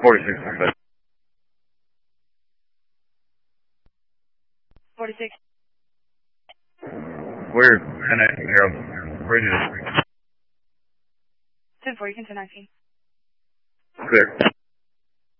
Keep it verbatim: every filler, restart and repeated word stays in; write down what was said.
forty-six, but forty-six. we're connecting here. Bridges. ten four, you can ten nineteen. Clear.